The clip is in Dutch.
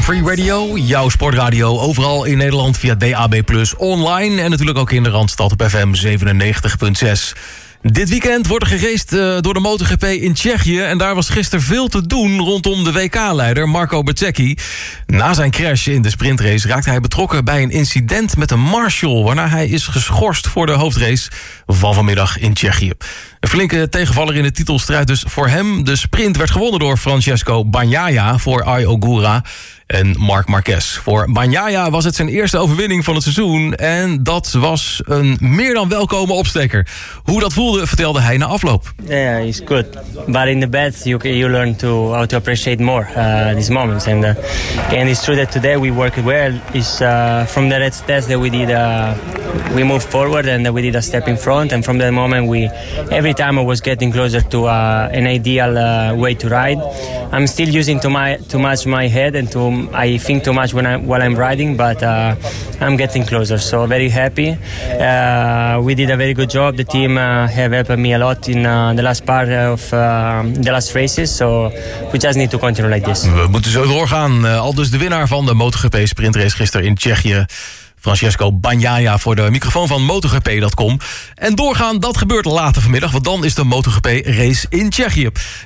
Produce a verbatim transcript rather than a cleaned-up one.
Free Radio, jouw sportradio. Overal in Nederland via D A B plus, online en natuurlijk ook in de Randstad op F M zevenennegentig komma zes. Dit weekend wordt er geraced uh, door de MotoGP in Tsjechië. En daar was gisteren veel te doen rondom de W K-leider Marco Bezzecchi. Na zijn crash in de sprintrace raakte hij betrokken bij een incident met een marshal, waarna hij is geschorst voor de hoofdrace van vanmiddag in Tsjechië. Een flinke tegenvaller in de titelstrijd dus voor hem. De sprint werd gewonnen door Francesco Bagnaia voor Ai Ogura en Marc Marquez. Voor Bagnaia was het zijn eerste overwinning van het seizoen en dat was een meer dan welkome opsteker. Hoe dat voelde vertelde hij na afloop. Yeah, it's good. But in the bed you you learn to how to appreciate more uh, these moments and uh, and it's true that today we worked well. Is uh, from the red test that we did uh, we moved forward and we did a step in front, and from that moment we every time I was getting closer to uh, an ideal uh, way to ride. I'm still using too, my, too much my head and to I think too much when I while I'm riding, but uh, I'm getting closer. So very happy. Uh, we did a very good job. The team uh, have helped me a lot in uh, the last part of uh, the last races. So we just need to continue like this. We moeten zo doorgaan. Uh, al dus de winnaar van de MotoGP sprintrace gisteren in Tsjechië, Francesco Bagnaia, voor de microfoon van MotoGP punt com. En doorgaan, dat gebeurt later vanmiddag, want dan is de MotoGP race in Tsjechië.